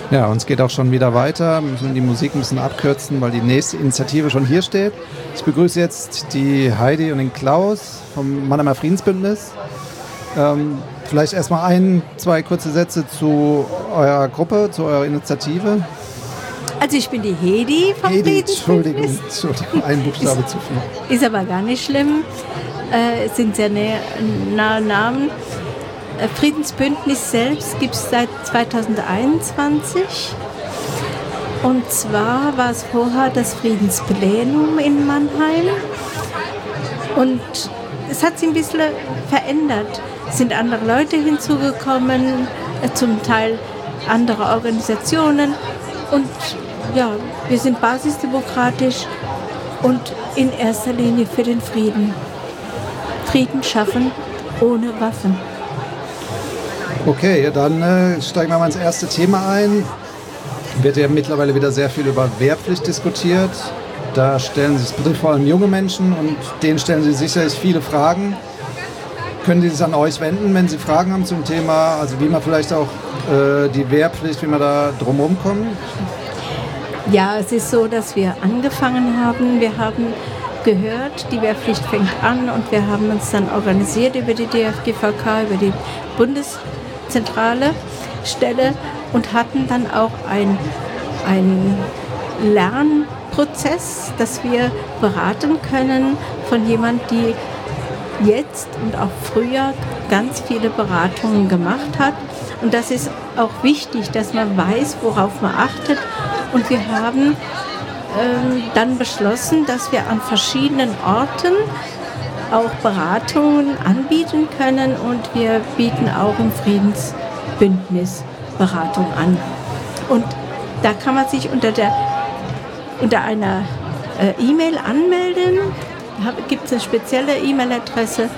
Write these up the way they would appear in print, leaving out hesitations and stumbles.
Ja, uns geht auch schon wieder weiter. Wir müssen die Musik ein bisschen abkürzen, weil die nächste Initiative schon hier steht. Ich begrüße jetzt die Heidi und den Klaus vom Mannheimer Friedensbündnis. Vielleicht erstmal 2 kurze Sätze zu eurer Gruppe, zu eurer Initiative. Also ich bin die Hedi vom Friedensbündnis. Entschuldigung, ein Buchstabe zu viel. Ist aber gar nicht schlimm. Es sind sehr nahe Namen. Friedensbündnis selbst gibt es seit 2021. Und zwar war es vorher das Friedensplenum in Mannheim. Und es hat sich ein bisschen verändert. Es sind andere Leute hinzugekommen, zum Teil andere Organisationen. Und ja, wir sind basisdemokratisch und in erster Linie für den Frieden. Frieden schaffen ohne Waffen. Okay, dann steigen wir mal ins erste Thema ein. Wird ja mittlerweile wieder sehr viel über Wehrpflicht diskutiert. Da es betrifft vor allem junge Menschen und denen stellen Sie sicherlich viele Fragen. Können Sie sich an euch wenden, wenn Sie Fragen haben zum Thema, also wie man vielleicht auch die Wehrpflicht, wie man da drumherum kommt? Ja, es ist so, dass wir angefangen haben. Wir haben gehört, die Wehrpflicht fängt an und wir haben uns dann organisiert über die DFGVK, über die Bundeszentrale Stelle und hatten dann auch einen Lernprozess, dass wir beraten können von jemand, die jetzt und auch früher ganz viele Beratungen gemacht hat. Und das ist auch wichtig, dass man weiß, worauf man achtet. Und wir haben dann beschlossen, dass wir an verschiedenen Orten auch Beratungen anbieten können. Und wir bieten auch im Friedensbündnis Beratung an. Und da kann man sich unter einer E-Mail anmelden. Gibt es eine spezielle E-Mail-Adresse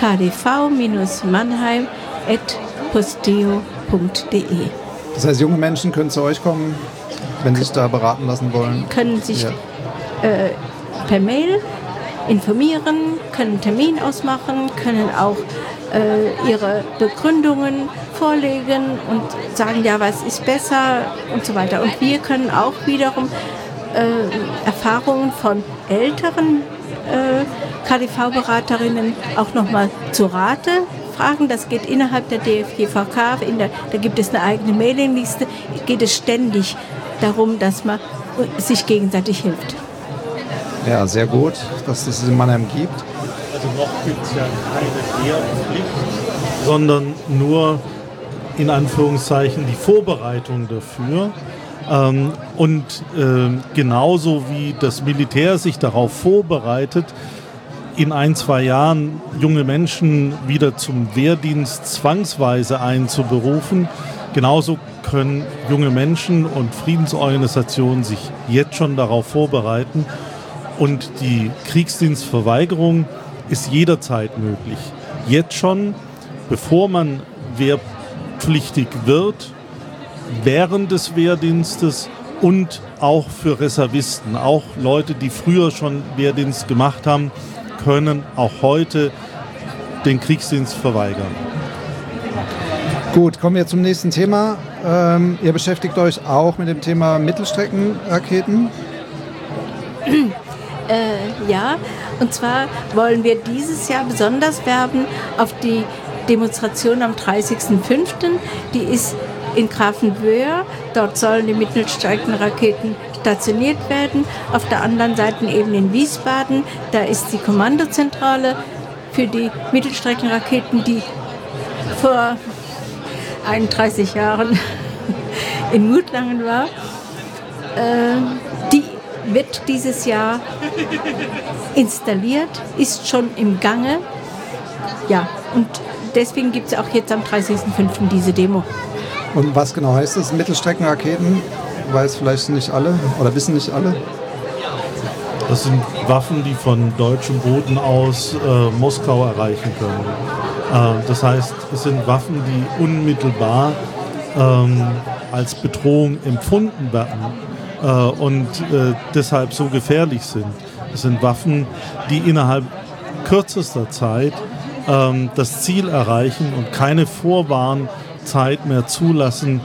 kdv-mannheim@posteo.de. Das heißt, junge Menschen können zu euch kommen, wenn sie sich da beraten lassen wollen? Können sich per Mail informieren, können einen Termin ausmachen, können auch ihre Begründungen vorlegen und sagen, ja, was ist besser und so weiter. Und wir können auch wiederum Erfahrungen von älteren KDV-Beraterinnen auch nochmal zu Rate fragen. Das geht innerhalb der DFGVK, da gibt es eine eigene Mailingliste, geht es ständig darum, dass man sich gegenseitig hilft. Ja, sehr gut, dass es in Mannheim gibt. Also noch gibt es ja keine Wehrpflicht, sondern nur in Anführungszeichen die Vorbereitung dafür. Und genauso wie das Militär sich darauf vorbereitet, in 1-2 Jahren junge Menschen wieder zum Wehrdienst zwangsweise einzuberufen, genauso können junge Menschen und Friedensorganisationen sich jetzt schon darauf vorbereiten. Und die Kriegsdienstverweigerung ist jederzeit möglich. Jetzt schon, bevor man wehrpflichtig wird, während des Wehrdienstes und auch für Reservisten. Auch Leute, die früher schon Wehrdienst gemacht haben, können auch heute den Kriegsdienst verweigern. Gut, kommen wir zum nächsten Thema. Ihr beschäftigt euch auch mit dem Thema Mittelstreckenraketen? Ja, und zwar wollen wir dieses Jahr besonders werben auf die Demonstration am 30.05. Die ist in Grafenwöhr. Dort sollen die Mittelstreckenraketen stationiert werden. Auf der anderen Seite eben in Wiesbaden, da ist die Kommandozentrale für die Mittelstreckenraketen, die vor 31 Jahren in Mutlangen war. Die wird dieses Jahr installiert, ist schon im Gange. Ja, und deswegen gibt es auch jetzt am 30.05. diese Demo. Und was genau heißt das, Mittelstreckenraketen? Weiß vielleicht nicht alle oder wissen nicht alle? Das sind Waffen, die von deutschem Boden aus Moskau erreichen können. Das heißt, es sind Waffen, die unmittelbar als Bedrohung empfunden werden und deshalb so gefährlich sind. Es sind Waffen, die innerhalb kürzester Zeit das Ziel erreichen und keine Vorwarnzeit mehr zulassen,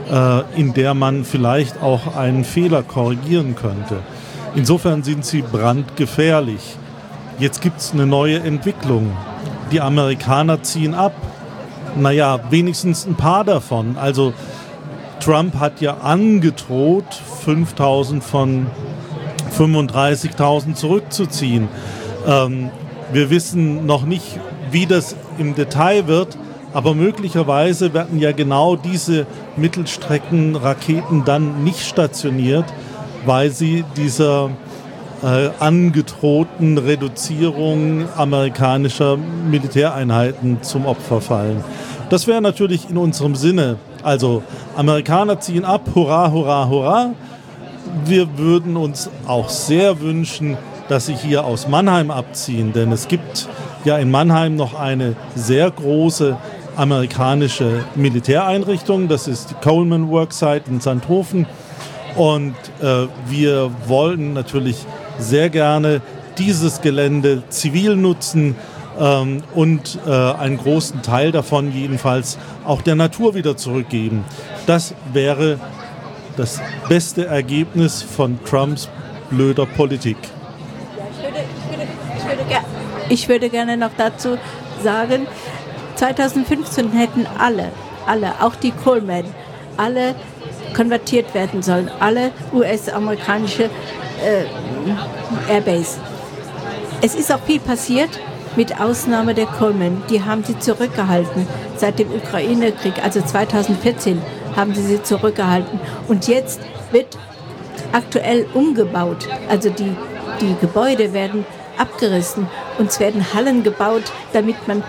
in der man vielleicht auch einen Fehler korrigieren könnte. Insofern sind sie brandgefährlich. Jetzt gibt es eine neue Entwicklung. Die Amerikaner ziehen ab. Naja, wenigstens ein paar davon. Also Trump hat ja angedroht, 5.000 von 35.000 zurückzuziehen. Wir wissen noch nicht, wie das im Detail wird, aber möglicherweise werden ja genau diese Mittelstreckenraketen dann nicht stationiert, weil sie dieser angedrohten Reduzierung amerikanischer Militäreinheiten zum Opfer fallen. Das wäre natürlich in unserem Sinne. Also Amerikaner ziehen ab, hurra, hurra, hurra. Wir würden uns auch sehr wünschen, dass sie hier aus Mannheim abziehen, denn es gibt ja in Mannheim noch eine sehr große amerikanische Militäreinrichtung, das ist die Coleman Worksite in Sonthofen, und wir wollen natürlich sehr gerne dieses Gelände zivil nutzen und einen großen Teil davon jedenfalls auch der Natur wieder zurückgeben. Das wäre das beste Ergebnis von Trumps blöder Politik. Ich würde gerne noch dazu sagen, 2015 hätten alle, auch die Coleman, alle konvertiert werden sollen, alle US-amerikanische Airbase. Es ist auch viel passiert, mit Ausnahme der Coleman. Die haben sie zurückgehalten seit dem Ukraine-Krieg, also 2014 haben sie zurückgehalten. Und jetzt wird aktuell umgebaut, also die Gebäude werden abgerissen und es werden Hallen gebaut, damit man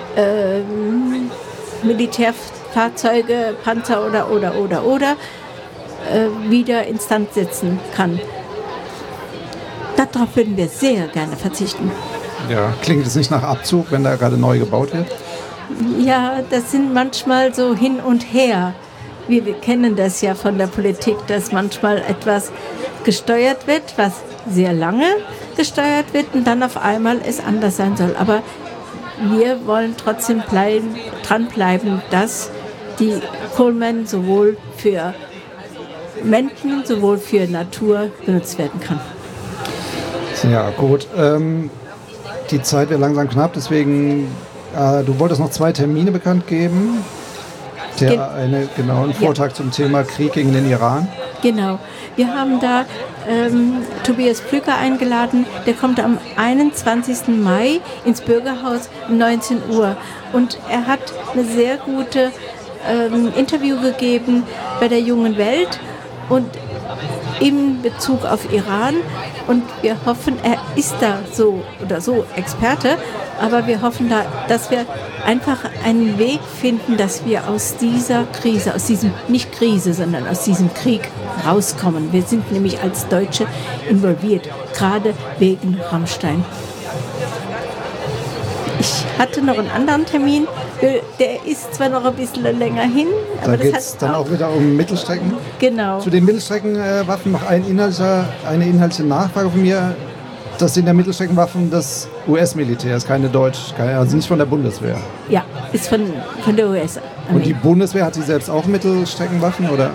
Militärfahrzeuge, Panzer oder wieder instand setzen kann. Darauf würden wir sehr gerne verzichten. Ja, klingt es nicht nach Abzug, wenn da gerade neu gebaut wird? Ja, das sind manchmal so hin und her. Wir kennen das ja von der Politik, dass manchmal etwas gesteuert wird, was sehr lange gesteuert wird und dann auf einmal es anders sein soll. Aber wir wollen trotzdem dranbleiben, dass die Coleman sowohl für Menschen, sowohl für Natur benutzt werden kann. Ja, gut. Die Zeit wird langsam knapp, deswegen, du wolltest noch 2 Termine bekannt geben. Einen Vortrag zum Thema Krieg gegen den Iran. Genau. Wir haben da Tobias Pflücker eingeladen. Der kommt am 21. Mai ins Bürgerhaus um 19 Uhr. Und er hat eine sehr gute Interview gegeben bei der Jungen Welt und in Bezug auf Iran. Und wir hoffen, er ist da so oder so Experte, aber wir hoffen da, dass wir einfach einen Weg finden, dass wir aus dieser Krise, aus diesem, nicht Krise, sondern aus diesem Krieg rauskommen. Wir sind nämlich als Deutsche involviert, gerade wegen Rammstein. Ich hatte noch einen anderen Termin, der ist zwar noch ein bisschen länger hin. Da geht es dann auch wieder um Mittelstrecken. Genau. Zu den Mittelstreckenwaffen noch eine inhaltliche Nachfrage von mir. Das sind ja Mittelstreckenwaffen des US-Militärs, also nicht von der Bundeswehr. Ja, ist von der US-Armee. Und die Bundeswehr, hat sie selbst auch Mittelstreckenwaffen, oder?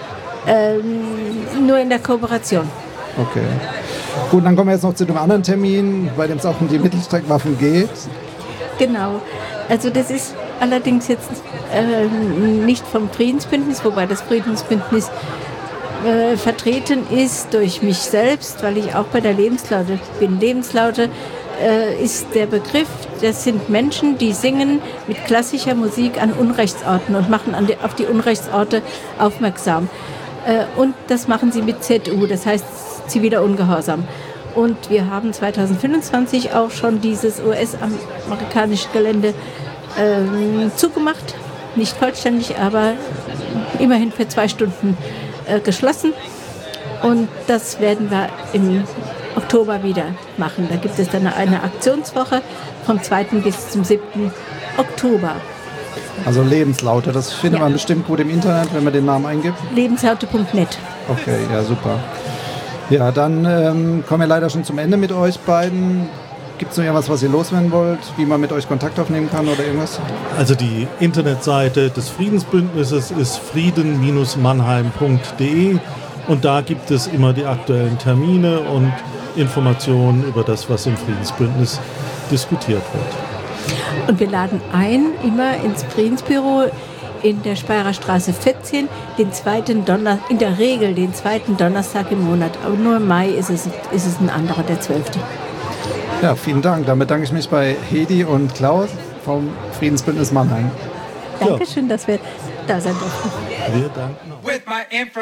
Nur in der Kooperation. Okay. Gut, dann kommen wir jetzt noch zu dem anderen Termin, bei dem es auch um die Mittelstreckenwaffen geht. Genau. Also das ist allerdings jetzt nicht vom Friedensbündnis, wobei das Friedensbündnis vertreten ist durch mich selbst, weil ich auch bei der Lebenslaute bin. Lebenslaute ist der Begriff, das sind Menschen, die singen mit klassischer Musik an Unrechtsorten und machen auf die Unrechtsorte aufmerksam. Und das machen sie mit ZU, das heißt ziviler Ungehorsam. Und wir haben 2025 auch schon dieses US-amerikanische Gelände zugemacht. Nicht vollständig, aber immerhin für 2 Stunden geschlossen. Und das werden wir im Oktober wieder machen. Da gibt es dann eine Aktionswoche vom 2. bis zum 7. Oktober. Also Lebenslaute, das findet man bestimmt gut im Internet, wenn man den Namen eingibt. Lebenslaute.net. Okay, ja, super. Ja, dann kommen wir leider schon zum Ende mit euch beiden. Gibt es noch irgendwas, was ihr loswerden wollt, wie man mit euch Kontakt aufnehmen kann oder irgendwas? Also die Internetseite des Friedensbündnisses ist frieden-mannheim.de und da gibt es immer die aktuellen Termine und Informationen über das, was im Friedensbündnis diskutiert wird. Und wir laden ein, immer ins Friedensbüro in der Speyerer Straße 14, in der Regel den zweiten Donnerstag im Monat. Aber nur im Mai ist es ein anderer, der 12. Ja, vielen Dank. Dann bedanke ich mich bei Hedi und Klaus vom Friedensbündnis Mannheim. Dankeschön, dass wir da sein durften. Wir danken auch.